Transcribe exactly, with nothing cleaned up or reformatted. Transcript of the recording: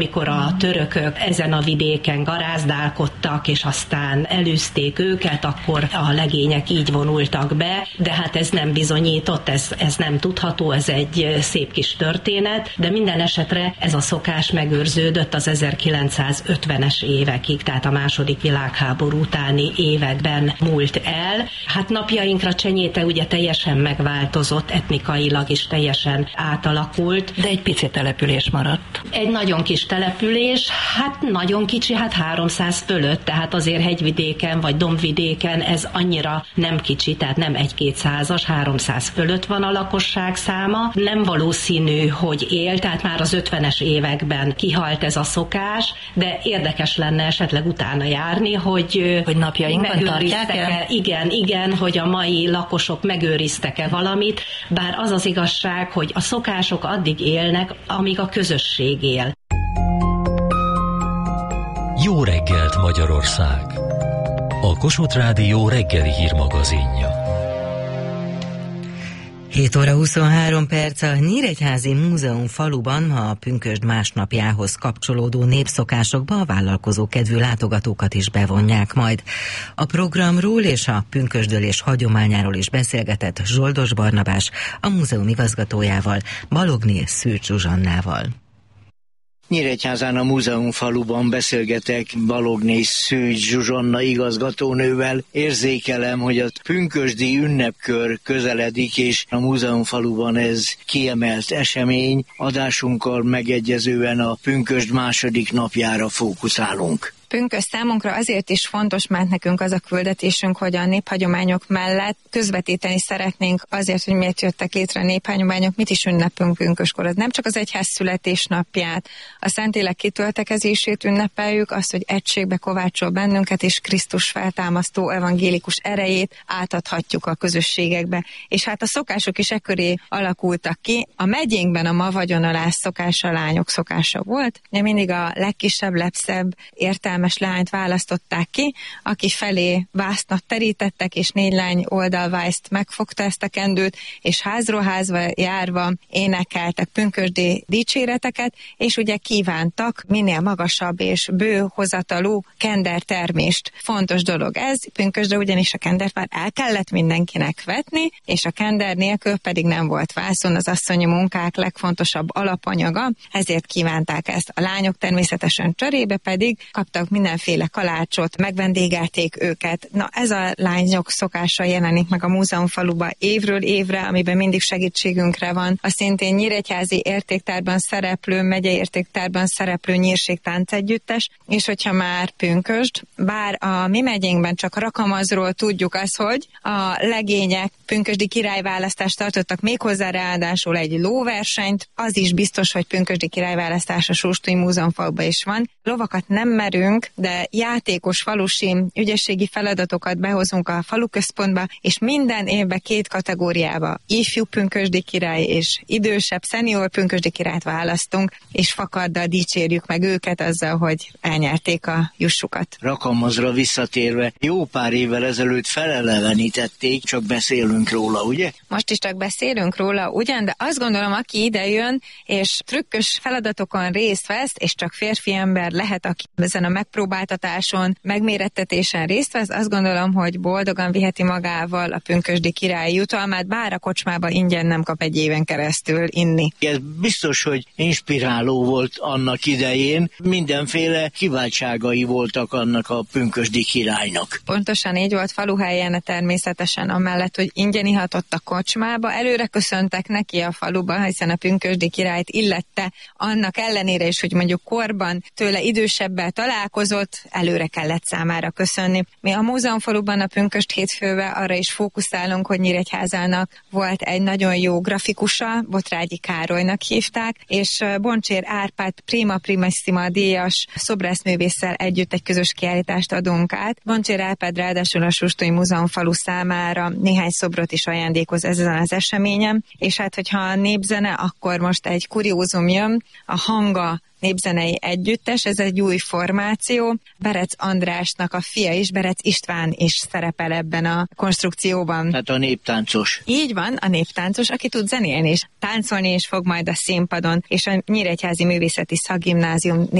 mikor a törökök ezen a vidéken garázdálkodtak, és aztán elűzték őket, akkor a legények így vonultak be, de hát ez nem bizonyított, ez, ez nem tudható, ez egy szép kis történet, de minden esetre ez a szokás megőrződött az ezerkilencszázötvenes évekig, tehát a második világháború utáni években múlt el. Hát napjainkra Csenyéte ugye teljesen megváltozott, etnikailag is teljesen átalakult. De egy pici település maradt. Egy nagyon kis település, hát nagyon kicsi, hát háromszáz fölött, tehát azért hegyvidéken vagy dombvidéken ez annyira nem kicsi, tehát nem egy-kétszázas, háromszáz fölött van a lakosság száma. Nem valószínű, hogy él, tehát már az ötvenes években kihalt ez a szokás, de érdekes lenne esetleg utána járni, hogy, hogy napjainkban tartják. Igen, igen, hogy a mai lakosok megőriztek-e valamit, bár az az igazság, hogy a szokások addig élnek, amíg a közösség él. Jó reggelt, Magyarország! A Kossuth Rádió reggeli hírmagazinja. hét óra huszonhárom perc. A Nyíregyházi Múzeum faluban a pünkösd másnapjához kapcsolódó népszokásokba a vállalkozókedvű látogatókat is bevonják majd. A programról és a pünkösdölés hagyományáról is beszélgetett Zsoldos Barnabás a múzeum igazgatójával, Balogné Szűcs Zsuzsannával. Nyíregyházán a múzeumfaluban beszélgetek Balogné Szűcs Zsuzsanna igazgatónővel. Érzékelem, hogy a pünkösdi ünnepkör közeledik, és a múzeumfaluban ez kiemelt esemény. Adásunkkal megegyezően a pünkösd második napjára fókuszálunk. Pünkösd számunkra azért is fontos, mert nekünk az a küldetésünk, hogy a néphagyományok mellett közvetíteni szeretnénk azért, hogy miért jöttek létre a néphagyományok, mit is ünnepünk pünköskor. Ez nem csak az egyház születésnapját, a Szentlélek kitöltekezését ünnepeljük, azt, hogy egységbe kovácsol bennünket, és Krisztus feltámasztó evangélikus erejét átadhatjuk a közösségekbe. És hát a szokások is ekköré alakultak ki. A megyénkben a ma vagyonalás szokása a lányok szokása volt, de mindig a legkisebb, legszebb értelme leányt választották ki, aki felé vásznat terítettek, és négy lány oldalvászt megfogta ezt a kendőt, és házról házba járva énekeltek pünkösdi dicséreteket, és ugye kívántak minél magasabb és bő hozatalú kendertermést. Fontos dolog ez, pünkösdre ugyanis a kendert már el kellett mindenkinek vetni, és a kender nélkül pedig nem volt vászon, az asszonyi munkák legfontosabb alapanyaga, ezért kívánták ezt. A lányok természetesen cserébe pedig kaptak mindenféle kalácsot, megvendégelték őket. Na, ez a lányok szokása jelenik meg a múzeumfaluba évről évre, amiben mindig segítségünkre van. A szintén nyíregyházi értéktárban szereplő, megyei értéktárban szereplő nyírségtánc együttes, és hogyha már pünkösd, bár a mi megyénkben csak Rakamazról tudjuk azt, hogy a legények pünkösdi királyválasztást tartottak, méghozzá ráadásul egy lóversenyt, az is biztos, hogy pünkösdi királyválasztás a Sóstúi Múzeumfaluban is van. Lovakat nem merünk, de játékos falusi ügyességi feladatokat behozunk a faluközpontba, és minden évben két kategóriába ifjú pünkösdi király és idősebb szenior pünkösdi királyt választunk, és fakarddal dicsérjük meg őket azzal, hogy elnyerték a jussukat. Rakamazra visszatérve, jó pár évvel ezelőtt felelevenítették, csak beszélünk róla, ugye? Most is csak beszélünk róla, ugyan, de azt gondolom, aki ide jön, és trükkös feladatokon részt vesz, és csak férfi ember lehet, aki ezen a megpróbáltatáson, megmérettetésen részt vesz, azt gondolom, hogy boldogan viheti magával a pünkösdi király jutalmát, bár a kocsmába ingyen nem kap egy éven keresztül inni. Ez biztos, hogy inspiráló volt annak idején, mindenféle kiváltságai voltak annak a pünkösdi királynak. Pontosan így volt, faluhelyen természetesen amellett, hogy ingyen ihatott a kocsmába, előre köszöntek neki a faluban, hiszen a pünkösdi királyt illette, annak ellenére is, hogy mondjuk korban tőle idősebbel találkozott, előre kellett számára köszönni. Mi a múzeumfaluban a pünkösd hétfővel arra is fókuszálunk, hogy Nyíregyházának volt egy nagyon jó grafikusa, Botrágyi Károlynak hívták, és Boncsér Árpád prima primissima díjas szobrászművésszel együtt egy közös kiállítást adunk át. Boncsér Árpád ráadásul a Sóstúi Múzeumfalu számára néhány szobrot is ajándékoz ezen az eseményen, és hát hogyha a népzene, akkor most egy kuriózum jön, a Hanga népzenei együttes, ez egy új formáció. Berec Andrásnak a fia is, Berec István is szerepel ebben a konstrukcióban. Tehát a néptáncos. Így van, a néptáncos, aki tud zenélni és táncolni is fog majd a színpadon, és a Nyíregyházi Művészeti Szakgimnázium